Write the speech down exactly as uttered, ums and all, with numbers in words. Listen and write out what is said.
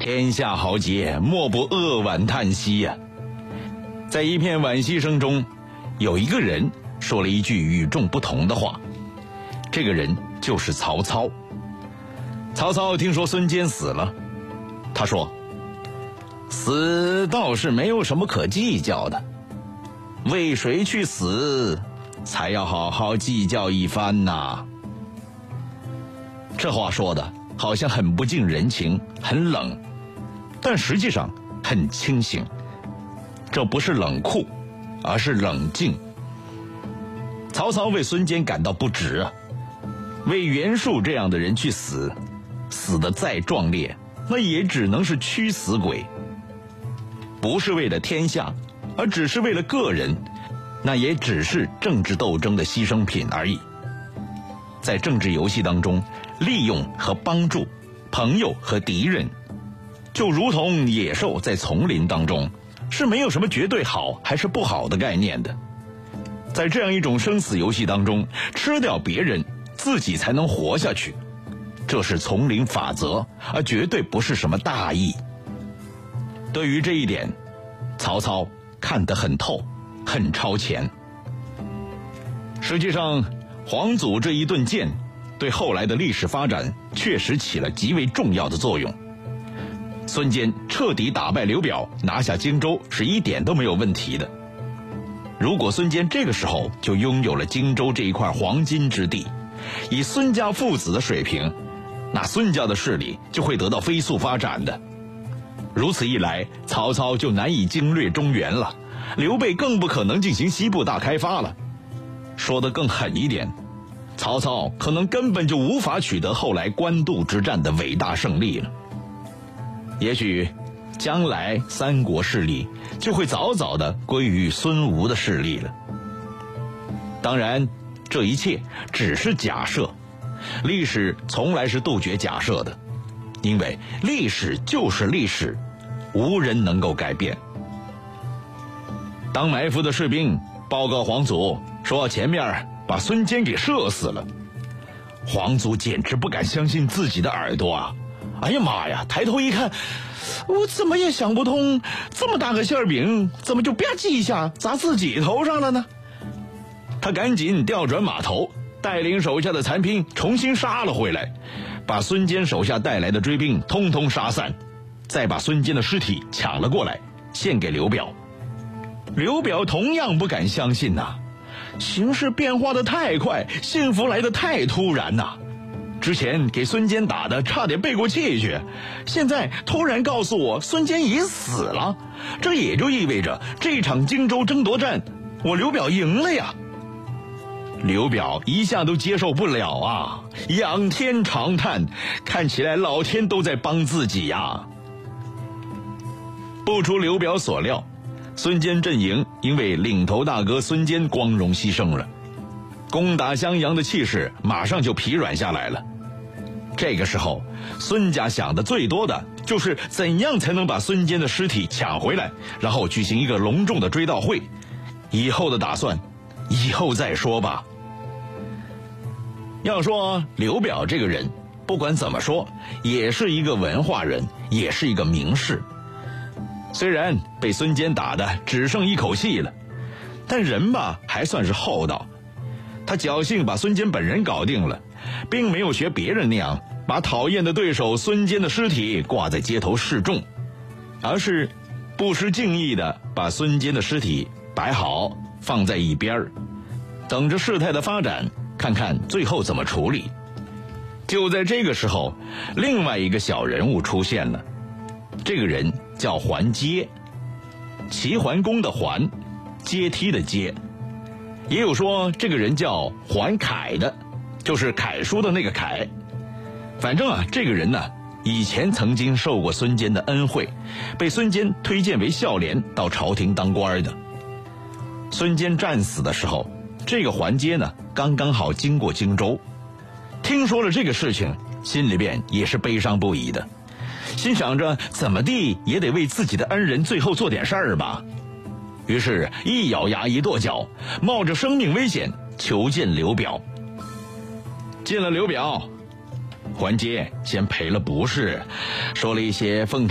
天下豪杰，莫不扼腕叹息呀、啊。在一片惋惜声中，有一个人说了一句与众不同的话，这个人就是曹操。曹操听说孙坚死了，他说：死倒是没有什么可计较的，为谁去死才要好好计较一番呐。这话说的好像很不近人情，很冷，但实际上很清醒。这不是冷酷，而是冷静。曹操为孙坚感到不值啊，为袁术这样的人去死，死得再壮烈，那也只能是屈死鬼。不是为了天下，而只是为了个人，那也只是政治斗争的牺牲品而已。在政治游戏当中，利用和帮助，朋友和敌人，就如同野兽在丛林当中，是没有什么绝对好还是不好的概念的。在这样一种生死游戏当中，吃掉别人，自己才能活下去，这是丛林法则，而绝对不是什么大义。对于这一点，曹操看得很透，很超前。实际上，黄祖这一顿剑对后来的历史发展确实起了极为重要的作用。孙坚彻底打败刘表，拿下荆州是一点都没有问题的。如果孙坚这个时候就拥有了荆州这一块黄金之地，以孙家父子的水平，那孙家的势力就会得到飞速发展的。如此一来，曹操就难以经略中原了，刘备更不可能进行西部大开发了。说得更狠一点，曹操可能根本就无法取得后来官渡之战的伟大胜利了。也许将来三国势力就会早早的归于孙吴的势力了。当然，这一切只是假设，历史从来是杜绝假设的，因为历史就是历史，无人能够改变。当埋伏的士兵报告黄祖说前面把孙坚给射死了，黄祖简直不敢相信自己的耳朵啊！哎呀妈呀，抬头一看，我怎么也想不通，这么大个馅饼怎么就吧唧一下砸自己头上了呢？他赶紧调转马头，带领手下的残兵重新杀了回来，把孙坚手下带来的追兵通通杀散，再把孙坚的尸体抢了过来，献给刘表。刘表同样不敢相信呐、啊，形势变化的太快，幸福来得太突然呐、啊！之前给孙坚打的差点背过气去，现在突然告诉我孙坚已死了，这也就意味着这场荆州争夺战我刘表赢了呀！刘表一下都接受不了啊，仰天长叹，看起来老天都在帮自己呀。不出刘表所料，孙坚阵营因为领头大哥孙坚光荣牺牲了，攻打襄阳的气势马上就疲软下来了。这个时候，孙家想的最多的就是怎样才能把孙坚的尸体抢回来，然后举行一个隆重的追悼会。以后的打算以后再说吧。要说刘表这个人，不管怎么说也是一个文化人，也是一个名士。虽然被孙坚打的只剩一口气了，但人吧还算是厚道。他侥幸把孙坚本人搞定了，并没有学别人那样把讨厌的对手孙坚的尸体挂在街头示众，而是不失敬意的把孙坚的尸体摆好放在一边，等着事态的发展，看看最后怎么处理。就在这个时候，另外一个小人物出现了，这个人叫桓阶，齐桓公的桓，阶梯的阶。也有说这个人叫桓凯的，就是楷书的那个楷。反正啊，这个人呢，以前曾经受过孙坚的恩惠，被孙坚推荐为孝廉，到朝廷当官的。孙坚战死的时候，这个桓阶呢，刚刚好经过荆州，听说了这个事情，心里边也是悲伤不已的，心想着怎么地也得为自己的恩人最后做点事儿吧。于是一咬牙一跺脚，冒着生命危险求见刘表。见了刘表，桓阶先赔了不是，说了一些奉